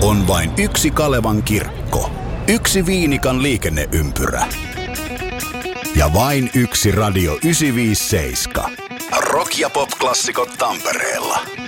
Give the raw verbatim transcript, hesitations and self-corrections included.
On vain yksi Kalevan kirkko, yksi Viinikan liikenneympyrä ja vain yksi Radio yhdeksänsataaviisikymmentäseitsemän. Rock- ja pop-klassikot Tampereella.